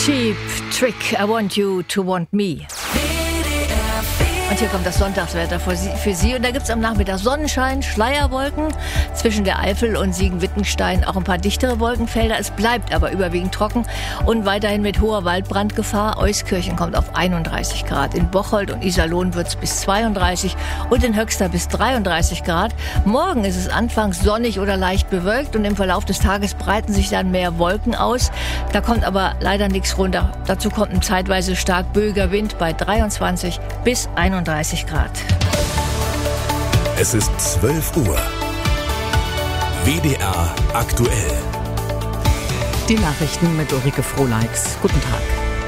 Cheap Trick, I want you to want me. Und hier kommt das Sonntagswetter für Sie. Und da gibt es am Nachmittag Sonnenschein, Schleierwolken, zwischen der Eifel und Siegen-Wittgenstein auch ein paar dichtere Wolkenfelder. Es bleibt aber überwiegend trocken und weiterhin mit hoher Waldbrandgefahr. Euskirchen kommt auf 31 Grad. In Bocholt und Iserlohn wird es bis 32 und in Höxter bis 33 Grad. Morgen ist es anfangs sonnig oder leicht bewölkt und im Verlauf des Tages breiten sich dann mehr Wolken aus. Da kommt aber leider nichts runter. Dazu kommt ein zeitweise stark böiger Wind bei 23 bis 31 Grad. Es ist 12 Uhr. WDR aktuell. Die Nachrichten mit Ulrike Frohleix. Guten Tag.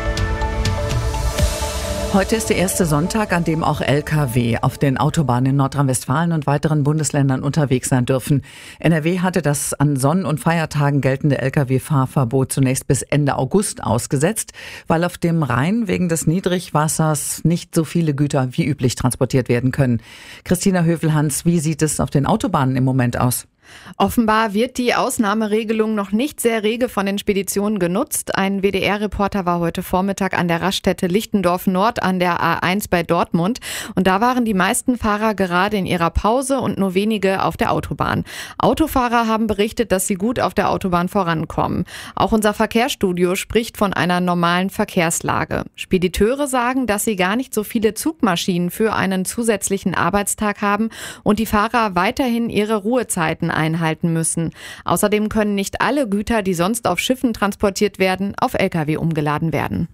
Heute ist der erste Sonntag, an dem auch Lkw auf den Autobahnen in Nordrhein-Westfalen und weiteren Bundesländern unterwegs sein dürfen. NRW hatte das an Sonn- und Feiertagen geltende Lkw-Fahrverbot zunächst bis Ende August ausgesetzt, weil auf dem Rhein wegen des Niedrigwassers nicht so viele Güter wie üblich transportiert werden können. Christina Hövelhans, wie sieht es auf den Autobahnen im Moment aus? Offenbar wird die Ausnahmeregelung noch nicht sehr rege von den Speditionen genutzt. Ein WDR-Reporter war heute Vormittag an der Raststätte Lichtendorf Nord an der A1 bei Dortmund. Und da waren die meisten Fahrer gerade in ihrer Pause und nur wenige auf der Autobahn. Autofahrer haben berichtet, dass sie gut auf der Autobahn vorankommen. Auch unser Verkehrsstudio spricht von einer normalen Verkehrslage. Spediteure sagen, dass sie gar nicht so viele Zugmaschinen für einen zusätzlichen Arbeitstag haben und die Fahrer weiterhin ihre Ruhezeiten einhalten müssen. Außerdem können nicht alle Güter, die sonst auf Schiffen transportiert werden, auf Lkw umgeladen werden.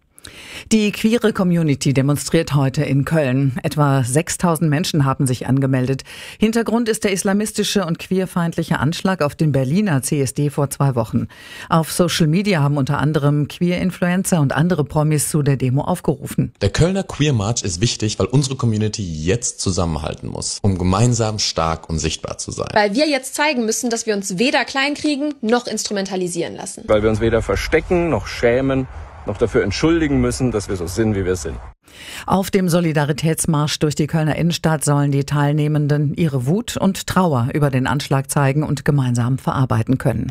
Die queere Community demonstriert heute in Köln. Etwa 6.000 Menschen haben sich angemeldet. Hintergrund ist der islamistische und queerfeindliche Anschlag auf den Berliner CSD vor 2 Wochen. Auf Social Media haben unter anderem Queer-Influencer und andere Promis zu der Demo aufgerufen. Der Kölner Queer March ist wichtig, weil unsere Community jetzt zusammenhalten muss, um gemeinsam stark und sichtbar zu sein. Weil wir jetzt zeigen müssen, dass wir uns weder kleinkriegen noch instrumentalisieren lassen. Weil wir uns weder verstecken noch schämen, noch dafür entschuldigen müssen, dass wir so sind, wie wir sind. Auf dem Solidaritätsmarsch durch die Kölner Innenstadt sollen die Teilnehmenden ihre Wut und Trauer über den Anschlag zeigen und gemeinsam verarbeiten können.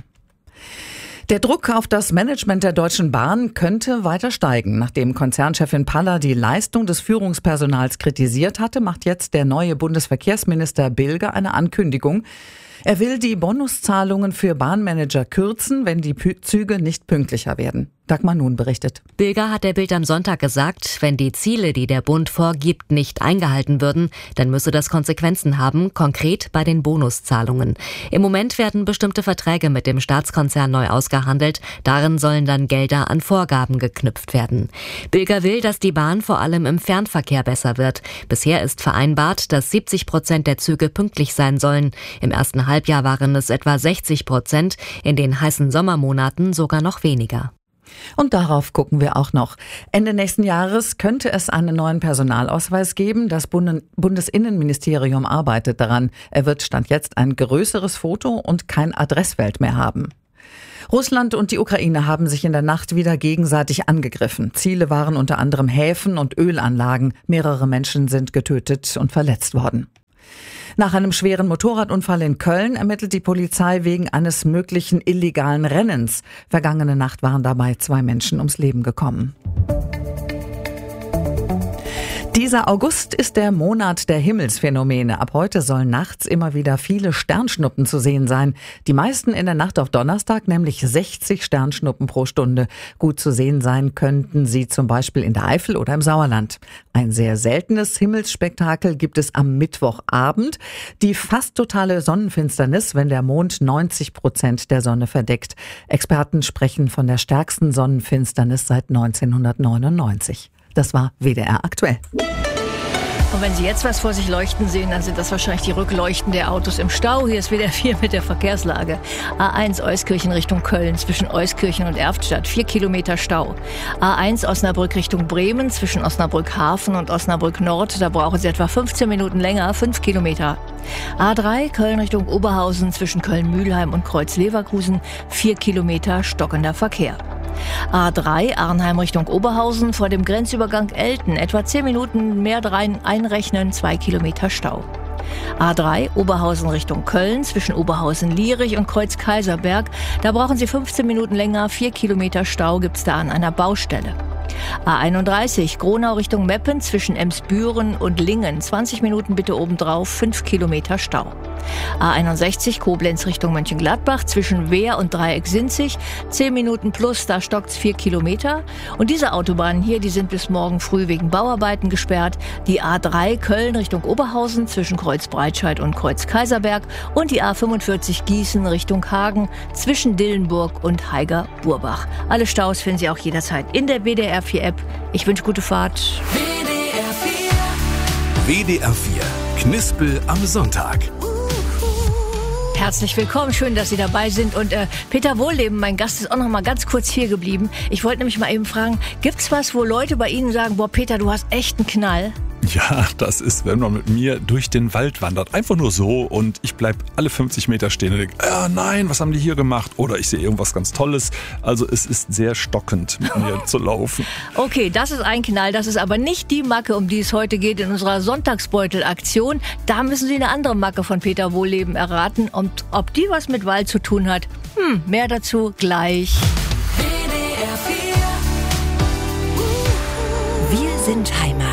Der Druck auf das Management der Deutschen Bahn könnte weiter steigen. Nachdem Konzernchefin Paller die Leistung des Führungspersonals kritisiert hatte, macht jetzt der neue Bundesverkehrsminister Bilger eine Ankündigung. Er will die Bonuszahlungen für Bahnmanager kürzen, wenn die Züge nicht pünktlicher werden. Dagmar Nun berichtet. Bilger hat der Bild am Sonntag gesagt, wenn die Ziele, die der Bund vorgibt, nicht eingehalten würden, dann müsse das Konsequenzen haben, konkret bei den Bonuszahlungen. Im Moment werden bestimmte Verträge mit dem Staatskonzern neu ausgehandelt. Darin sollen dann Gelder an Vorgaben geknüpft werden. Bilger will, dass die Bahn vor allem im Fernverkehr besser wird. Bisher ist vereinbart, dass 70% der Züge pünktlich sein sollen. Im ersten Halbjahr waren es etwa 60%, in den heißen Sommermonaten sogar noch weniger. Und darauf gucken wir auch noch. Ende nächsten Jahres könnte es einen neuen Personalausweis geben. Das Bundesinnenministerium arbeitet daran. Er wird Stand jetzt ein größeres Foto und kein Adressfeld mehr haben. Russland und die Ukraine haben sich in der Nacht wieder gegenseitig angegriffen. Ziele waren unter anderem Häfen und Ölanlagen. Mehrere Menschen sind getötet und verletzt worden. Nach einem schweren Motorradunfall in Köln ermittelt die Polizei wegen eines möglichen illegalen Rennens. Vergangene Nacht waren dabei 2 Menschen ums Leben gekommen. Dieser August ist der Monat der Himmelsphänomene. Ab heute sollen nachts immer wieder viele Sternschnuppen zu sehen sein. Die meisten in der Nacht auf Donnerstag, nämlich 60 Sternschnuppen pro Stunde. Gut zu sehen sein könnten sie zum Beispiel in der Eifel oder im Sauerland. Ein sehr seltenes Himmelsspektakel gibt es am Mittwochabend. Die fast totale Sonnenfinsternis, wenn der Mond 90% der Sonne verdeckt. Experten sprechen von der stärksten Sonnenfinsternis seit 1999. Das war WDR aktuell. Und wenn Sie jetzt was vor sich leuchten sehen, dann sind das wahrscheinlich die Rückleuchten der Autos im Stau. Hier ist WDR 4 mit der Verkehrslage. A1 Euskirchen Richtung Köln zwischen Euskirchen und Erftstadt, 4 Kilometer Stau. A1 Osnabrück Richtung Bremen zwischen Osnabrück Hafen und Osnabrück Nord, da brauchen Sie etwa 15 Minuten länger, 5 Kilometer. A3 Köln Richtung Oberhausen zwischen Köln-Mühlheim und Kreuz-Leverkusen, 4 Kilometer stockender Verkehr. A3 Arnheim Richtung Oberhausen vor dem Grenzübergang Elten. Etwa 10 Minuten mehr einrechnen, 2 Kilometer Stau. A3 Oberhausen Richtung Köln zwischen Oberhausen-Lierich und Kreuz-Kaiserberg. Da brauchen Sie 15 Minuten länger. 4 Kilometer Stau gibt's da an einer Baustelle. A31 Gronau Richtung Meppen zwischen Emsbüren und Lingen. 20 Minuten bitte obendrauf, 5 Kilometer Stau. A61 Koblenz Richtung Mönchengladbach zwischen Wehr und Dreieck-Sinzig. 10 Minuten plus, da stockt's 4 Kilometer. Und diese Autobahnen hier, die sind bis morgen früh wegen Bauarbeiten gesperrt. Die A3 Köln Richtung Oberhausen zwischen Kreuz-Breitscheid und Kreuz-Kaiserberg. Und die A45 Gießen Richtung Hagen zwischen Dillenburg und Haiger-Burbach. Alle Staus finden Sie auch jederzeit in der WDR 4 App. Ich wünsche gute Fahrt. WDR 4 Knispel am Sonntag. Herzlich willkommen, schön, dass Sie dabei sind. Und Peter Wohlleben, mein Gast, ist auch noch mal ganz kurz hier geblieben. Ich wollte nämlich mal eben fragen, gibt's was, wo Leute bei Ihnen sagen, boah Peter, du hast echt einen Knall? Ja, das ist, wenn man mit mir durch den Wald wandert. Einfach nur so und ich bleib alle 50 Meter stehen und denke, nein, was haben die hier gemacht? Oder ich sehe irgendwas ganz Tolles. Also es ist sehr stockend, mit mir zu laufen. Okay, das ist ein Knall. Das ist aber nicht die Macke, um die es heute geht in unserer Sonntagsbeutel-Aktion. Da müssen Sie eine andere Macke von Peter Wohlleben erraten. Und ob die was mit Wald zu tun hat, mehr dazu gleich. WDR 4. Wir sind Heimat.